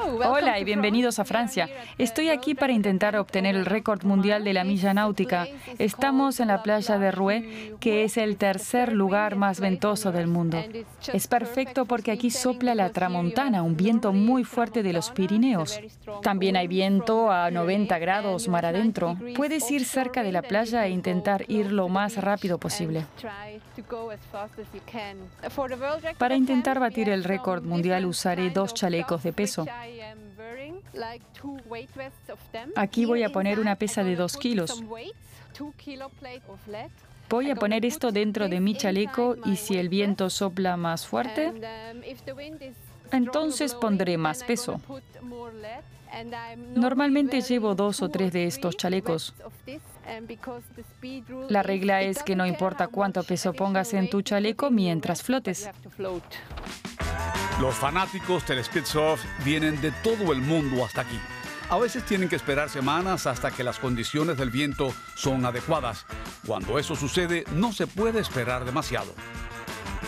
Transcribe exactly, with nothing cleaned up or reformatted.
Hola y bienvenidos a Francia. Estoy aquí para intentar obtener el récord mundial de la milla náutica. Estamos en la playa de Rouet, que es el tercer lugar más ventoso del mundo. Es perfecto porque aquí sopla la tramontana, un viento muy fuerte de los Pirineos. También hay viento a noventa grados mar adentro. Puedes ir cerca de la playa e intentar ir lo más rápido posible. Para intentar batir el récord mundial usaré dos chalecos de peso. Aquí voy a poner una pesa de dos kilos. Voy a poner esto dentro de mi chaleco y si el viento sopla más fuerte, entonces pondré más peso. Normalmente llevo dos o tres de estos chalecos. La regla es que no importa cuánto peso pongas en tu chaleco mientras flotes. Los fanáticos del speed surf vienen de todo el mundo hasta aquí. A veces tienen que esperar semanas hasta que las condiciones del viento son adecuadas. Cuando eso sucede, no se puede esperar demasiado.